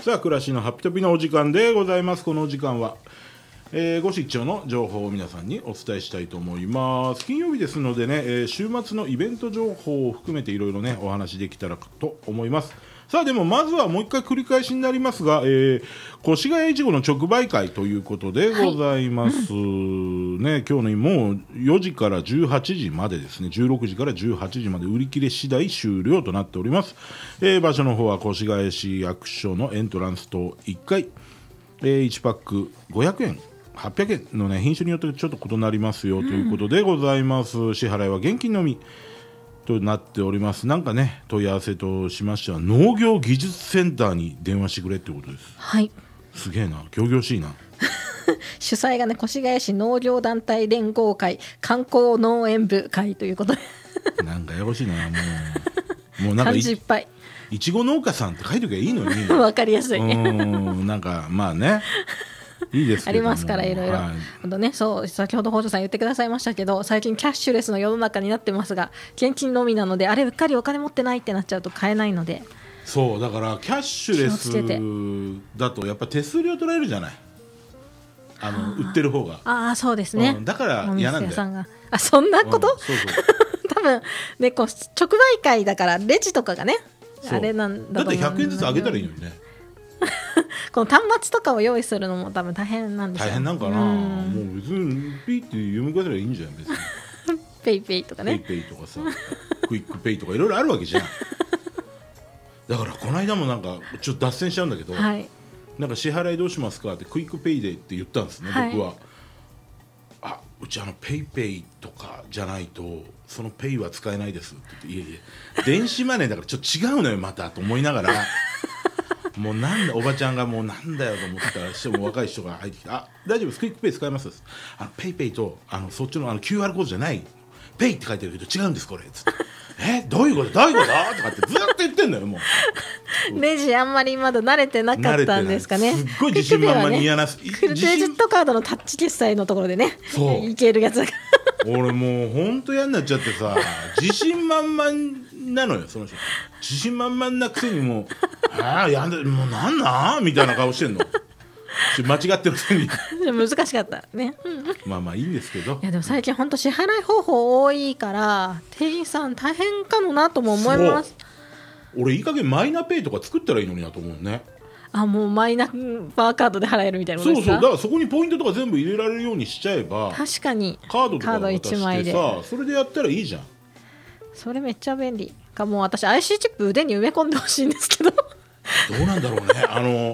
さあ暮らしのハピトピのお時間でございます。このお時間は、ご出張の情報を皆さんにお伝えしたいと思います。金曜日ですのでね、週末のイベント情報を含めていろいろねお話できたらと思います。さあでもまずはもう一回繰り返しになりますが、越谷いちごの直売会ということでございます、ね。今日のもう4時から18時までですね、16時から18時まで売り切れ次第終了となっております。場所の方は越谷市役所のエントランス棟1階、1パック500円800円のね品種によってちょっと異なりますよということでございます。支払いは現金のみとなっております。なんかね問い合わせとしましては農業技術センターに電話してくれってことです。 はい、 すげえな、仰々しいな主催がね越谷市農業団体連合会観光農園部会ということでなんかややこしいな、もうなんか漢字いっぱいいちご農家さんって書いときゃいいのにわかりやすいなんかまあねいいですけどもありますからいろいろ、はい、ね、そう先ほど北条さん言ってくださいましたけど、最近キャッシュレスの世の中になってますが、現金のみなのであれうっかりお金持ってないってなっちゃうと買えないので、 そうだからキャッシュレスだとやっぱ手数料取られるじゃない、売ってる方が。 ああそうですね、 だから嫌なんだよ。 さんがそんなこと、 そう多分ねこう直売会だからレジとかがねあれなんだと思う。 だって100円ずつあげたらいいのにねこの端末とかを用意するのも多分大変なんですよ。 大変なんかな、もう別にピーって読み替えたらいいんじゃん別にペイペイとかね、 ペイペイとかさクイックペイとかいろいろあるわけじゃんだからこの間もなんかちょっと脱線しちゃうんだけど、 はい、 なんか支払いどうしますかってクイックペイでって言ったんですね、 はい、 僕は。うちペイペイとかじゃないとそのペイは使えないですって言って、いや電子マネーだからちょっと違うのよまたと思いながらもうなんだおばちゃんがもうなんだよと思ってたらしても若い人が入ってきて、大丈夫ですクイックペイ使えますペイペイとそっちのQR コードじゃないペイって書いてるけど違うんですこれつってどういうこととかってずっと言ってんのよもうレジあんまりまだ慣れてなかったんですかね。 すっごい自信満々に嫌な、 クレジットカードのタッチ決済のところでねいけるやつだから俺もうほんと嫌になっちゃってさ自信満々なのよその人。自信満々なくせにもうやんだもうなんなんみたいな顔してんの間違ってるくせに難しかったねまあいいんですけど、 いやでも最近本当支払い方法多いから店員さん大変かもなとも思います。 俺いい加減マイナペイとか作ったらいいのになと思うね。 もうマイナバーカードで払えるみたいなことですか。 そうだからそこにポイントとか全部入れられるようにしちゃえば、 確かにカードとか渡して 1枚でそれでやったらいいじゃん。 それめっちゃ便利か。もう私 IC チップ腕に埋め込んでほしいんですけどどうなんだろうね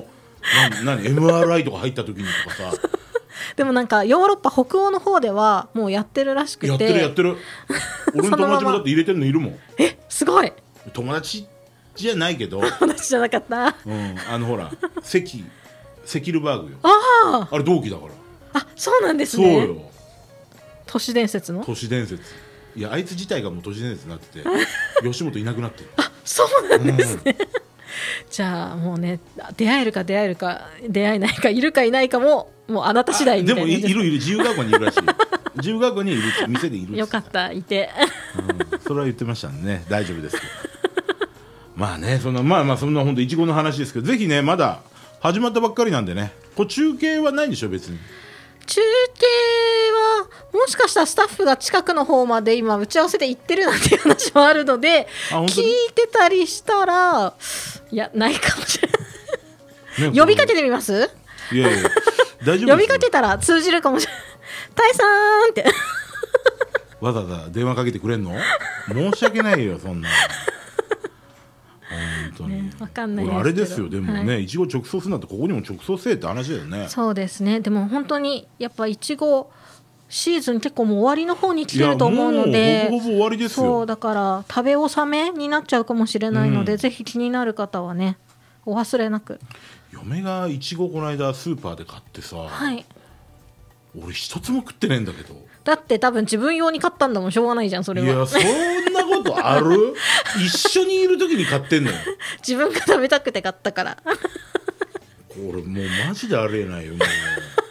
MRI とか入った時にとかさでもなんかヨーロッパ北欧の方ではもうやってるらしくて。 やってる俺の友達もだって入れてるのいるもんすごい。 友達じゃないけど友達じゃなかった、 ほらセキルバーグよ。あれ同期だから。 そうなんですね。 そうよ、 都市伝説の都市伝説。いやあいつ自体がもう都市伝説になってて吉本いなくなってるそうなんですね、じゃあもうね出会えるか出会えないかいるかいないかもうあなた次第みたいな。 でもいる自由学校にいるらしい自由学校にいる店でいるよかったいて、 それは言ってましたね。大丈夫ですけどまあねそんなそんな本当いちごの話ですけど、ぜひねまだ始まったばっかりなんでね、中継はないんでしょ別に。 中継はもしかしたらスタッフが近くの方まで今打ち合わせで行ってるなんていう話もあるので、聞いてたりしたらいやないかもしれない、ね、呼びかけてみます。 いや大丈夫。 呼びかけたら通じるかもしれない。タイさんってわざわざ電話かけてくれんの申し訳ないよそんな本当に、 分かんないですけど。 あれですよでもね、いちご直送するなんてここにも直送せえって話だよね。 そうですね。でも本当にやっぱいちごシーズン結構もう終わりの方に来てると思うので、 ほぼ終わりですよ。 そうだから食べ納めになっちゃうかもしれないので、ぜひ気になる方はねお忘れなく。 嫁がいちごこの間スーパーで買ってさ、俺一つも食ってねえんだけど。 だって多分自分用に買ったんだもん、しょうがないじゃんそれは。 いやそんなことある一緒にいる時に買ってんのよ自分が食べたくて買ったからこれもうマジでありえないよもう